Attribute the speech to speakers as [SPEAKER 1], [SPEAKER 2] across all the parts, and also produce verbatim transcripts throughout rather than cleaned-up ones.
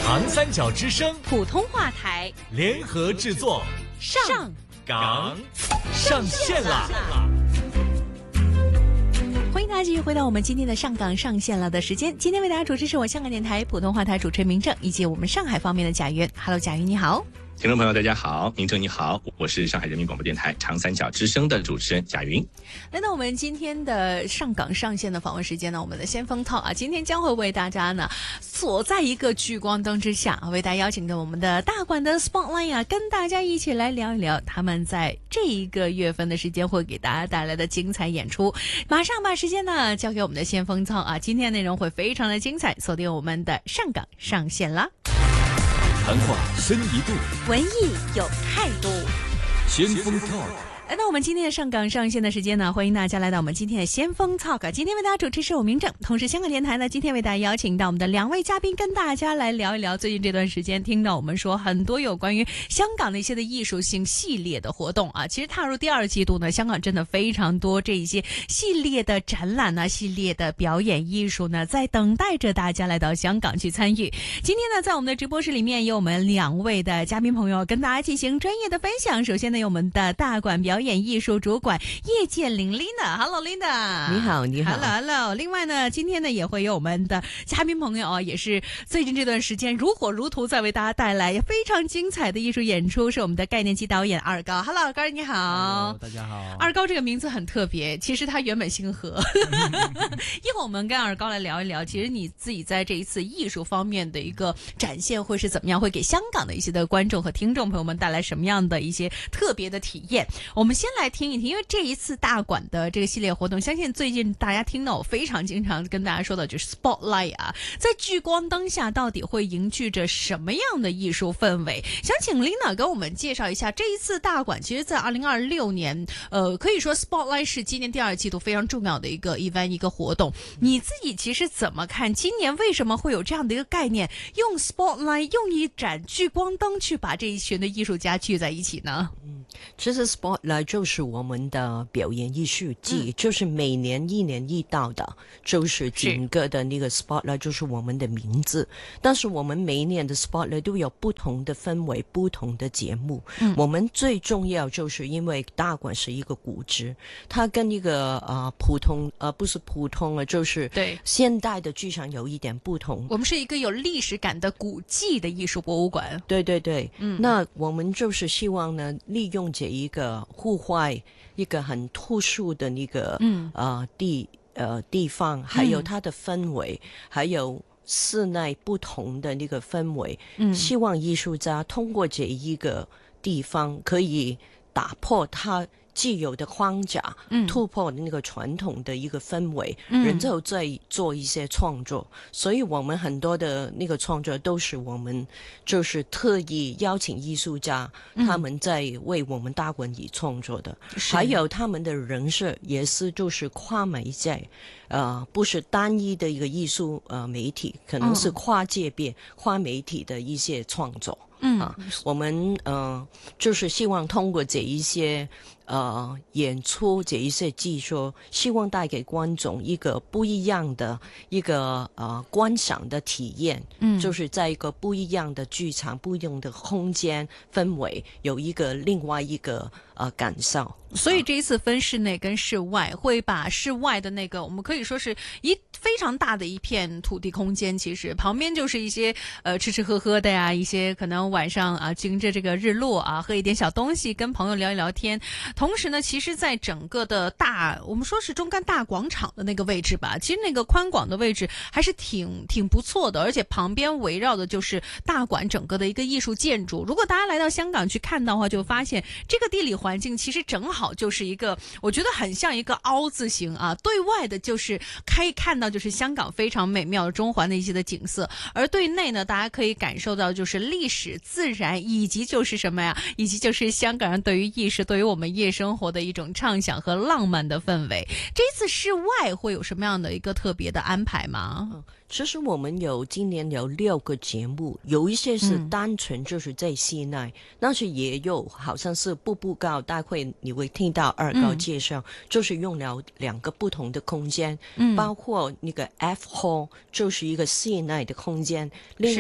[SPEAKER 1] 长三角之声
[SPEAKER 2] 普通话台
[SPEAKER 1] 联合制作，
[SPEAKER 2] 上
[SPEAKER 1] 港上线啦！
[SPEAKER 2] 欢迎大家继续回到我们今天的上港上线了的时间。今天为大家主持是我香港电台普通话台主持人明正，以及我们上海方面的贾云。Hello， 贾云你好。
[SPEAKER 3] 听众朋友大家好，明正你好，我是上海人民广播电台长三角之声的主持人贾云。
[SPEAKER 2] 来到我们今天的上港上线的访问时间呢，我们的先锋套啊，今天将会为大家呢锁在一个聚光灯之下，为大家邀请的我们的大馆的 Spotlight 啊，跟大家一起来聊一聊他们在这一个月份的时间会给大家带来的精彩演出。马上把时间呢交给我们的先锋套啊，今天内容会非常的精彩，锁定我们的上港上线啦。
[SPEAKER 1] 谈话深一度，
[SPEAKER 2] 文艺有态度，
[SPEAKER 1] 先锋 talk。
[SPEAKER 2] 来到我们今天的上港上线的时间呢，欢迎大家来到我们今天的先锋 talk。今天为大家主持是我明正，同时香港电台呢今天为大家邀请到我们的两位嘉宾，跟大家来聊一聊最近这段时间听到我们说很多有关于香港的一些的艺术性系列的活动啊。其实踏入第二季度呢，香港真的非常多这一些系列的展览啊，系列的表演艺术呢，在等待着大家来到香港去参与。今天呢，在我们的直播室里面有我们两位的嘉宾朋友跟大家进行专业的分享。首先呢，有我们的大馆表演表演艺术主管叶建玲 Linda，Hello Linda，
[SPEAKER 4] 你好，你好
[SPEAKER 2] ，Hello Hello。另外呢，今天呢也会有我们的嘉宾朋友啊，也是最近这段时间如火如荼，在为大家带来非常精彩的艺术演出，是我们的概念机导演二高。Hello， 二高你好。
[SPEAKER 5] Hello， 大家好。
[SPEAKER 2] 二高这个名字很特别，其实他原本姓何。一会儿我们跟二高来聊一聊，其实你自己在这一次艺术方面的一个展现会是怎么样，会给香港的一些的观众和听众朋友们带来什么样的一些特别的体验。我们先来听一听，因为这一次大馆的这个系列活动，相信最近大家听到我非常经常跟大家说的就是 Spotlight 啊，在聚光灯下到底会凝聚着什么样的艺术氛围？想请 Lina 跟我们介绍一下这一次大馆，其实在二零二六年，呃，可以说 Spotlight 是今年第二季度非常重要的一个 event 一个活动。你自己其实怎么看？今年为什么会有这样的一个概念，用 Spotlight 用一盏聚光灯去把这一群的艺术家聚在一起呢？
[SPEAKER 4] 嗯，其实 Spotlight 就是我们的表演艺术季，嗯、就是每年一年一到的，就是整个的那个 Spotlight 就是我们的名字。但是我们每一年的 Spotlight 都有不同的氛围，不同的节目。嗯，我们最重要就是因为大馆是一个古迹，它跟一个呃普通呃不是普通了，就是
[SPEAKER 2] 对
[SPEAKER 4] 现代的剧场有一点不同。
[SPEAKER 2] 我们是一个有历史感的古迹的艺术博物馆。
[SPEAKER 4] 对对对，嗯，那我们就是希望呢，利用这一个户外一个很特殊的那个嗯呃地呃地方，还有它的氛围，嗯、还有室内不同的那个氛围，嗯，希望艺术家通过这一个地方可以打破它既有的框架，嗯，突破那个传统的一个氛围，嗯，然后再做一些创作。所以我们很多的那个创作都是我们就是特意邀请艺术家，嗯、他们在为我们大馆里创作的，还有他们的人设也是就是跨媒介，呃，不是单一的一个艺术呃媒体，可能是跨界别、嗯、跨媒体的一些创作。嗯啊，我们呃就是希望通过这一些呃演出，这一些技术，希望带给观众一个不一样的一个呃观赏的体验。嗯，就是在一个不一样的剧场、不一样的空间氛围，有一个另外一个呃感受。
[SPEAKER 2] 所以这一次分室内跟室外，会把室外的那个我们可以说是一非常大的一片土地空间，其实旁边就是一些呃吃吃喝喝的呀，一些可能晚上啊迎着这个日落啊喝一点小东西，跟朋友聊一聊天。同时呢，其实在整个的大我们说是中干大广场的那个位置吧，其实那个宽广的位置还是挺挺不错的，而且旁边围绕的就是大馆整个的一个艺术建筑。如果大家来到香港去看的话，就发现这个地理环境其实正好就是一个我觉得很像一个凹字形啊，对外的就是可以看到就是香港非常美妙的中环的一些的景色，而对内呢，大家可以感受到就是历史、自然，以及就是什么呀，以及就是香港人对于艺术、对于我们夜生活的一种畅想和浪漫的氛围。这一次室外会有什么样的一个特别的安排吗？
[SPEAKER 4] 嗯，其实我们有今年有六个节目，有一些是单纯就是在室内，嗯、但是也有好像是步步高大会，你会听到二高介绍，嗯、就是用了两个不同的空间，嗯、包括那个 F Hall 就是一个室内的空间，另外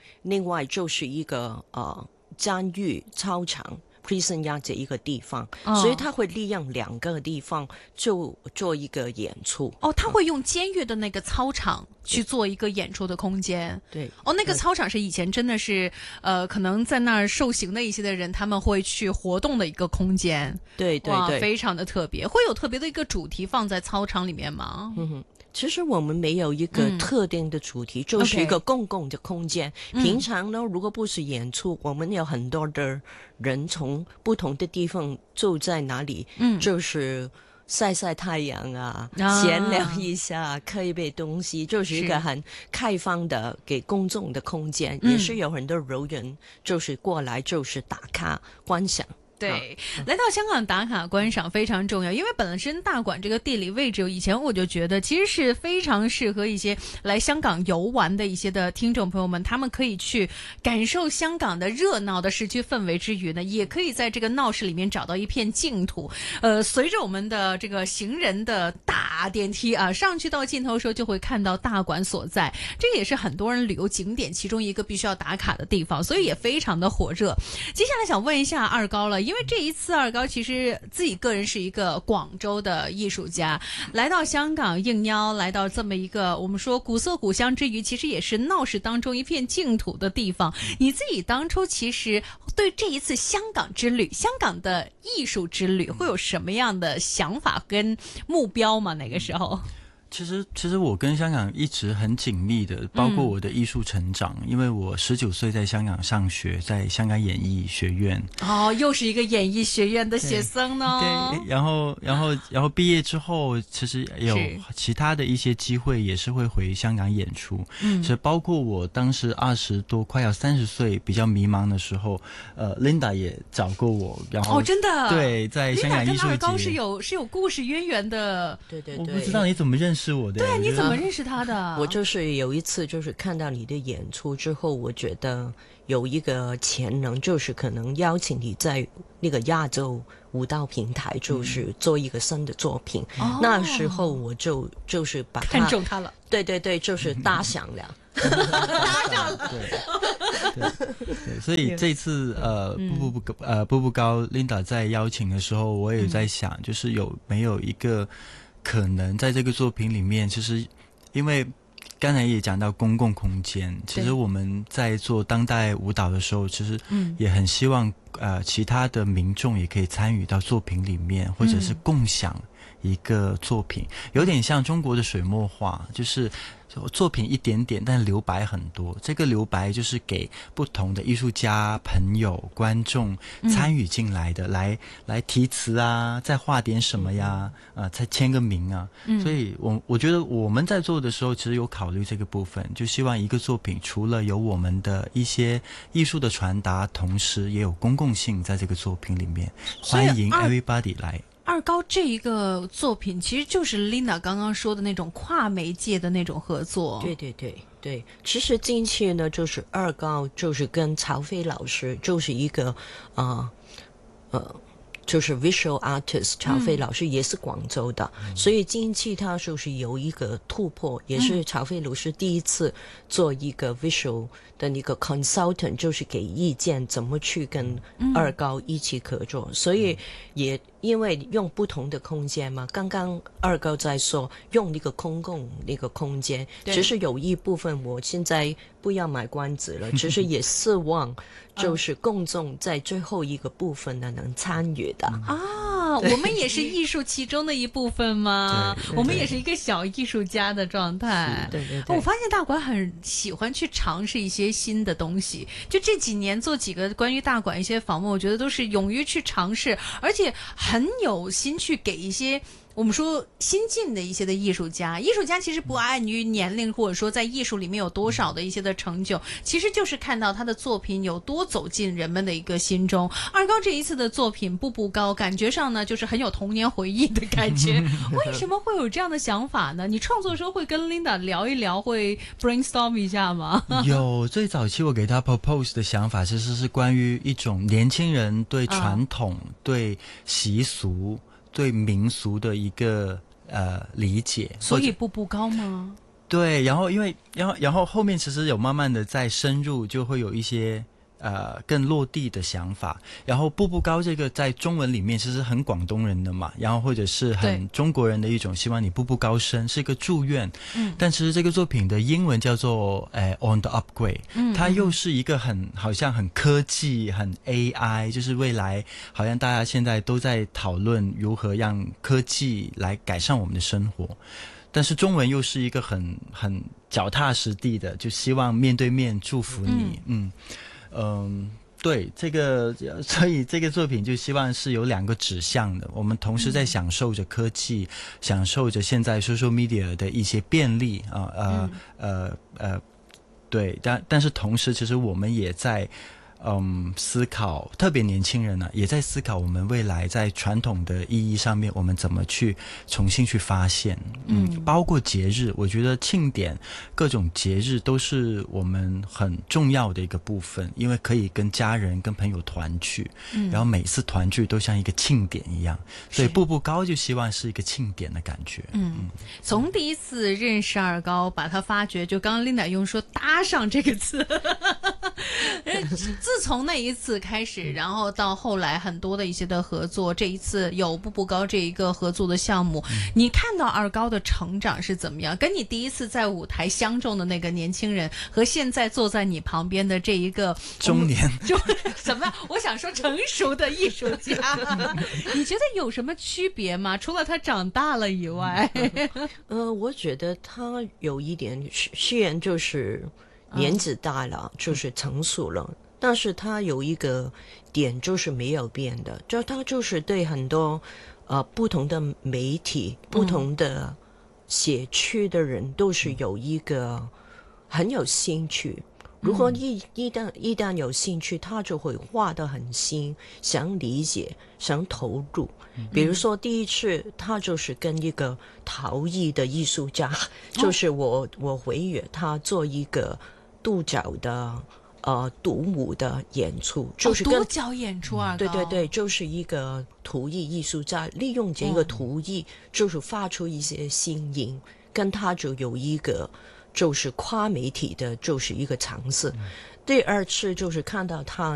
[SPEAKER 4] 另外就是一个呃监狱操场 prison yard 这一个地方，哦，所以他会利用两个地方就做一个演出。
[SPEAKER 2] 哦，他会用监狱的那个操场去做一个演出的空间。
[SPEAKER 4] 对，
[SPEAKER 2] 哦，那个操场是以前真的是呃，可能在那儿受刑的一些的人，他们会去活动的一个空间。
[SPEAKER 4] 对对对，
[SPEAKER 2] 非常的特别。会有特别的一个主题放在操场里面吗？
[SPEAKER 4] 嗯哼。其实我们没有一个特定的主题，嗯，就是一个公共的空间。Okay. 平常呢，如果不是演出，我们有很多的人从不同的地方住在哪里，嗯，就是晒晒太阳啊，啊闲聊一下，喝一杯东西，就是一个很开放的给公众的空间，也是有很多游人就是过来就是打卡观赏。
[SPEAKER 2] 对，来到香港打卡观赏非常重要，因为本身大馆这个地理位置，以前我就觉得其实是非常适合一些来香港游玩的一些的听众朋友们，他们可以去感受香港的热闹的市区氛围之余呢，也可以在这个闹市里面找到一片净土。呃，随着我们的这个行人的大电梯啊上去到尽头的时候，就会看到大馆所在，这个也是很多人旅游景点其中一个必须要打卡的地方，所以也非常的火热。接下来想问一下二高了，因为这一次二高其实自己个人是一个广州的艺术家，来到香港应邀来到这么一个我们说古色古香之余，其实也是闹市当中一片净土的地方。你自己当初其实对这一次香港之旅，香港的艺术之旅会有什么样的想法跟目标吗？那个时候？
[SPEAKER 5] 其实，其实我跟香港一直很紧密的，包括我的艺术成长。嗯、因为我十九岁在香港上学，在香港演艺学院。
[SPEAKER 2] 哦，又是一个演艺学院的学生呢。
[SPEAKER 5] 对，对然后，然后，然后毕业之后，其实有其他的一些机会，也是会回香港演出。嗯，所以包括我当时二十多，快要三十岁，比较迷茫的时候，呃 ，Linda 也找过我，然后
[SPEAKER 2] 哦，真的，
[SPEAKER 5] 对，在香港艺术节， Linda
[SPEAKER 2] 跟二高是有是有故事渊源的。
[SPEAKER 4] 对对对，
[SPEAKER 5] 我不知道你怎么认识。是我的
[SPEAKER 2] 对啊，你怎么认识他的？
[SPEAKER 4] 我就是有一次就是看到你的演出之后，我觉得有一个潜能，就是可能邀请你在那个亚洲舞蹈平台，就是做一个新的作品。嗯、那时候我就就是把他
[SPEAKER 2] 看中他了。
[SPEAKER 4] 对对对，就是打响了。
[SPEAKER 2] 打响了。
[SPEAKER 5] 对对对，所以这次呃，步步步呃步步高 Linda 在邀请的时候，我也在想，嗯、就是有没有一个。可能在这个作品里面，其实因为刚才也讲到公共空间，其实我们在做当代舞蹈的时候，其实也很希望呃其他的民众也可以参与到作品里面，或者是共享一个作品，有点像中国的水墨画，就是作品一点点，但留白很多。这个留白就是给不同的艺术家、朋友、观众参与进来的，嗯、来来题词啊，再画点什么呀，啊、呃，再签个名啊。嗯、所以我我觉得我们在做的时候，其实有考虑这个部分，就希望一个作品除了有我们的一些艺术的传达，同时也有公共性在这个作品里面，欢迎 everybody 来。
[SPEAKER 2] 二高这一个作品其实就是 Linda 刚刚说的那种跨媒介的那种合作。
[SPEAKER 4] 对对对对，其实近期呢，就是二高就是跟曹飞老师就是一个呃呃就是 visual artist 曹飞老师也是广州的，嗯、所以近期他就是有一个突破，也是曹飞老师第一次做一个 visual 的那个 consultant， 就是给意见怎么去跟二高一起合作，嗯、所以也因为用不同的空间嘛，刚刚二高在说用那个公共那个空间，其实有一部分我现在不要买关子了，其实也希望就是公众在最后一个部分呢能参与的
[SPEAKER 2] 啊，我们也是艺术其中的一部分吗？我们也是一个小艺术家的状态。
[SPEAKER 4] 对对对，
[SPEAKER 2] 我发现大馆很喜欢去尝试一些新的东西，就这几年做几个关于大馆一些访问，我觉得都是勇于去尝试，而且很有心去给一些我们说新进的一些的艺术家，艺术家其实不按于年龄或者说在艺术里面有多少的一些的成就，其实就是看到他的作品有多走进人们的一个心中。二高这一次的作品步步高，感觉上呢就是很有童年回忆的感觉。为什么会有这样的想法呢？你创作的时候会跟 Linda 聊一聊，会 brainstorm 一下吗？
[SPEAKER 5] 有，最早期我给他 propose 的想法其实是关于一种年轻人对传统、啊、对习俗对民俗的一个呃理解，
[SPEAKER 2] 所以步步高吗？
[SPEAKER 5] 对，然后因为然后然后后面其实有慢慢的在深入，就会有一些呃更落地的想法。然后步步高这个在中文里面其实很广东人的嘛，然后或者是很中国人的一种希望你步步高升，是一个祝愿。嗯，但其实这个作品的英文叫做呃 On the Upgrade，嗯，它又是一个很好像很科技很 A I， 就是未来好像大家现在都在讨论如何让科技来改善我们的生活。但是中文又是一个很很脚踏实地的，就希望面对面祝福你。嗯嗯，对，这个所以这个作品就希望是有两个指向的，我们同时在享受着科技，嗯、享受着现在 social media 的一些便利啊呃、嗯、呃呃，对，但但是同时其实我们也在。嗯，思考特别年轻人呢、啊，也在思考我们未来在传统的意义上面，我们怎么去重新去发现。嗯，嗯包括节日，我觉得庆典各种节日都是我们很重要的一个部分，因为可以跟家人、跟朋友团聚，嗯，然后每次团聚都像一个庆典一样，所以步步高就希望是一个庆典的感觉。
[SPEAKER 2] 嗯，嗯从第一次认识二高，把他发掘，就刚刚琳达用说搭上这个词。自从那一次开始，然后到后来很多的一些的合作，这一次有步步高这一个合作的项目，嗯、你看到二高的成长是怎么样？跟你第一次在舞台相中的那个年轻人，和现在坐在你旁边的这一个
[SPEAKER 5] 中年，
[SPEAKER 2] 就怎么样？我想说成熟的艺术家，你觉得有什么区别吗？除了他长大了以外，
[SPEAKER 4] 呃，我觉得他有一点，虽然就是年纪大了，嗯、就是成熟了。但是他有一个点就是没有变的，就他就是对很多呃不同的媒体、不同的写区的人都是有一个很有兴趣。如果一一旦一旦有兴趣，他就会画得很新，想理解，想投入。比如说第一次，他就是跟一个陶艺的艺术家，就是我我回约他做一个独角的。呃，独舞的演出就是跟、
[SPEAKER 2] 哦、独角演出啊，
[SPEAKER 4] 对对对，就是一个陶艺艺术家利用这个陶艺，就是发出一些新音，嗯、跟他就有一个就是跨媒体的，就是一个尝试。嗯、第二次就是看到他。